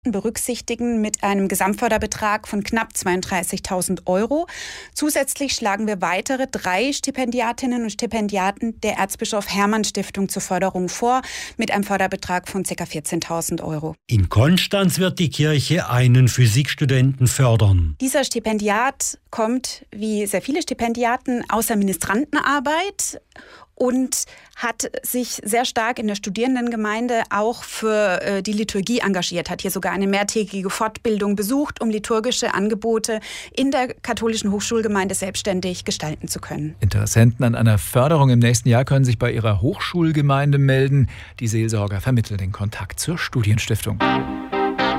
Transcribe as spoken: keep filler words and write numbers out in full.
berücksichtigen mit einem Gesamtförderbetrag von knapp zweiunddreißigtausend Euro. Zusätzlich schlagen wir weitere drei Stipendiatinnen und Stipendiaten der Erzbischof-Hermann-Stiftung zur Förderung vor, mit einem Förderbetrag von ca. vierzehntausend Euro. In Konstanz wird die Kirche einen Physikstudenten fördern. Dieser Stipendiat kommt, wie sehr viele Stipendiaten, aus der Ministrantenarbeit und hat sich sehr stark in der Studierendengemeinde auch für äh, die Liturgie engagiert, hat hier sogar eine mehrtägige Fortbildung besucht, um liturgische Angebote in der katholischen Hochschulgemeinde selbstständig gestalten zu können. Interessenten an einer Förderung im nächsten Jahr können sich bei ihrer Hochschulgemeinde melden. Die Seelsorger vermitteln den Kontakt zur Studienstiftung.